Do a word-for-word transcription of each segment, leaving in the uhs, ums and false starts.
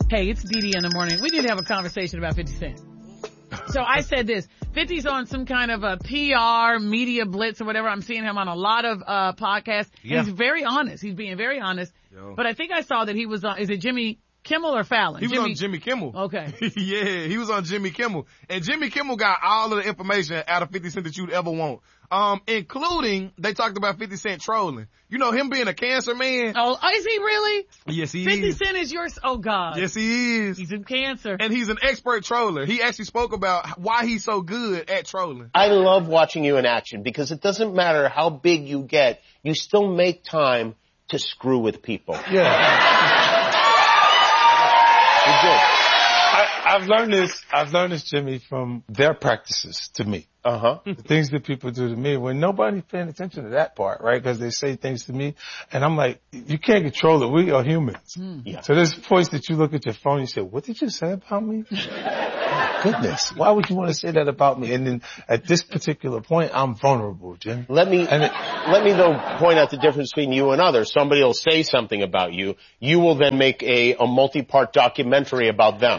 Hey, it's Dee Dee in the morning. We need to have a conversation about fifty Cent. So I said this, fifty's on some kind of a P R, media blitz or whatever. I'm seeing him on a lot of, uh, podcasts. Yeah. He's very honest. He's being very honest. Yo. But I think I saw that he was on, is it Jimmy Kimmel or Fallon? He was Jimmy... on Jimmy Kimmel. Okay. Yeah, he was on Jimmy Kimmel. And Jimmy Kimmel got all of the information out of fifty Cent that you'd ever want. Um, including, they talked about fifty Cent trolling. You know, him being a cancer man. Oh, is he really? Yes, he fifty is. fifty Cent is yours. Oh, God. Yes, he is. He's in cancer. And he's an expert troller. He actually spoke about why he's so good at trolling. I love watching you in action because it doesn't matter how big you get, you still make time to screw with people. Yeah. You do. I, I've learned this, I've learned this, Jimmy, from their practices to me. Uh-huh. The things that people do to me when nobody's paying attention to that part, right? Because they say things to me and I'm like, you can't control it. We are humans. Mm. Yeah. So there's points that you look at your phone and you say, what did you say about me? Goodness. Why would you want to say that about me? And then at this particular point, I'm vulnerable, Jim. Let me, and it, let me though point out the difference between you and others. Somebody will say something about you. You will then make a, a multi-part documentary about them.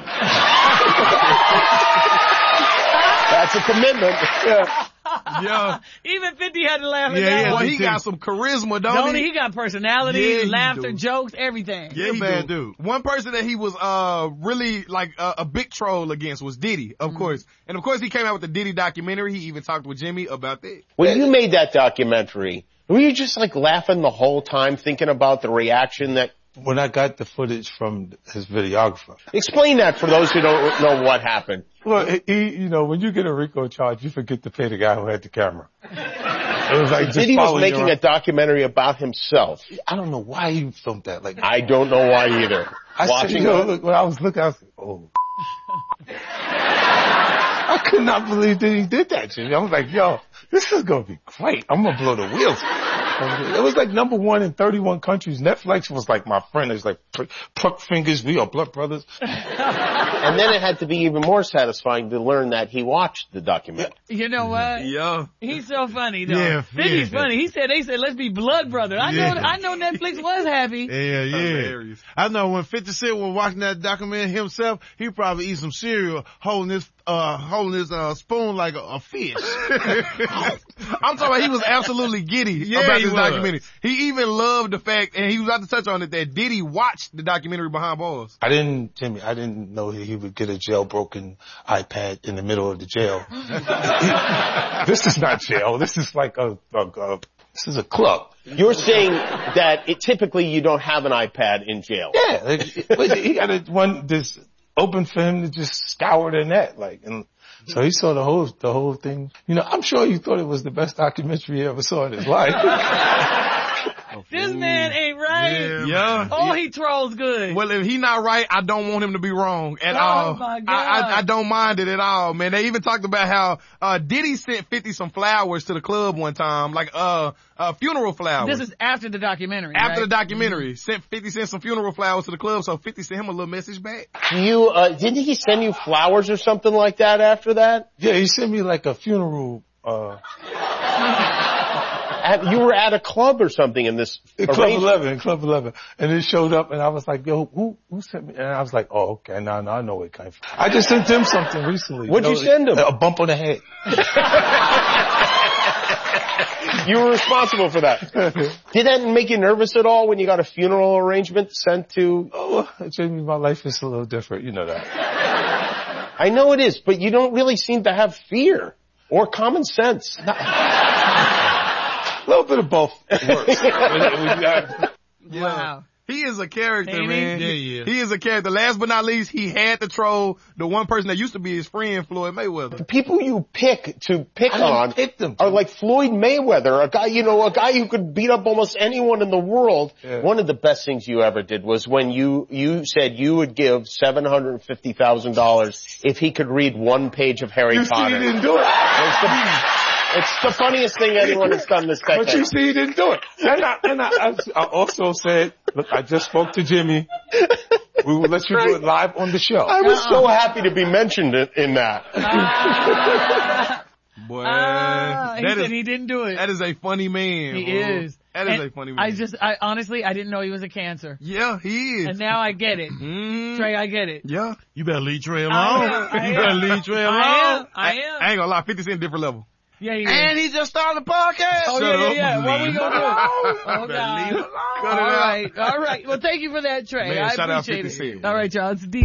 That's a commitment. Yeah. Yeah. Even fifty had to laugh at yeah, that yeah. one. Well, he got some charisma, don't, don't he? he? He got personality, yeah, laughter, jokes, everything. Yeah, he bad do. dude. One person that he was, uh, really, like, uh, a big troll against was Diddy, of mm. course. And of course he came out with the Diddy documentary. He even talked with Jimmy about that. When you made that documentary, were you just like laughing the whole time thinking about the reaction that... When I got the footage from his videographer. Explain that for those who don't know what happened. Well, he, you know, when you get a RICO charge, you forget to pay the guy who had the camera. It was like Diddy was making a documentary about himself. I don't know why he filmed that. Like, I don't know why either. I Watching said, you know, look, when I was looking, I was like, oh. I could not believe that he did that to me. I was like, yo, this is going to be great. I'm going to blow the wheels. It was like number one in thirty-one countries. Netflix was like my friend. It was like pluck fingers. We are blood brothers. And then it had to be even more satisfying to learn that he watched the documentary. You know what? Yeah. He's so funny though. Yeah, fifty's yeah. funny. He said, they said, let's be blood brothers. I Yeah. know, I know Netflix was happy. Yeah, yeah. Hilarious. I know when fifty Cent was watching that documentary himself, he probably eat some cereal holding his, uh, holding his, uh, spoon like a, a fish. I'm talking about he was absolutely giddy Yeah, about he this was. documentary. He even loved the fact, and he was about to touch on it, that Diddy watched the documentary Behind Bars. I didn't, Jimmy, I didn't know that he would get a jailbroken iPad in the middle of the jail. This is not jail. This is like a, a, a this is a club. You're saying that it, typically you don't have an iPad in jail. Yeah. Like, but he got a, one, this open for him to just scour the net, like, and so he saw the whole, the whole thing. You know, I'm sure he thought it was the best documentary he ever saw in his life. This man ain't right. Yeah. yeah. Oh, he trolls good. Well, if he not right, I don't want him to be wrong at oh all. My God. I, I, I don't mind it at all, man. They even talked about how, uh, Diddy sent fifty some flowers to the club one time, like, uh, uh, funeral flowers. This is after the documentary, After right? the documentary. Mm-hmm. Sent fifty sent some funeral flowers to the club, so fifty sent him a little message back. You, uh, didn't he send you flowers or something like that after that? Yeah, he sent me like a funeral, uh, At, you were at a club or something in this in Club eleven, Club eleven. And it showed up and I was like, yo, who, who sent me? And I was like, oh, okay, now, now I know where it came from. I just sent him something recently. What'd you, you know, send him? A bump on the head. You were responsible for that. Did that make you nervous at all when you got a funeral arrangement sent to? Oh, Jamie, my life is a little different. You know that. I know it is, but you don't really seem to have fear or common sense. A little bit of both works. Wow. He is a character, Ain't man. he? Yeah, yeah. He is a character. Last but not least, he had to troll the one person that used to be his friend, Floyd Mayweather. The people you pick to pick I didn't on pick them. are like Floyd Mayweather, a guy, you know, a guy who could beat up almost anyone in the world. Yeah. One of the best things you ever did was when you, you said you would give seven hundred fifty thousand dollars if he could read one page of Harry You Potter. see, he didn't do it. It's the, it's the funniest thing anyone has done this decade. But you see, he didn't do it. And I, and I, I, I also said, look, I just spoke to Jimmy. We will let you do it live on the show. I was uh-uh. so happy to be mentioned in, in that. Ah. Boy, Ah, he that said is, he didn't do it. that is a funny man. He bro. is. That is And a funny man. I just, I honestly, I didn't know he was a Cancer. Yeah, he is. And now I get it. Mm-hmm. Trey, I get it. Yeah. You better leave Trey alone. I am, I you better am. leave Trey alone. I am. I I, am. I ain't gonna lie, fifty Cent different level. Yeah, he is. And he just started a podcast. Oh, Shut yeah, yeah, up. yeah. What we Leave gonna him do? alone. Oh, Better God. leave him alone. Cut it All out. right. All right. Well, thank you for that, Trey. Man, I shout out appreciate fifty it. Cent. All right, y'all. It's D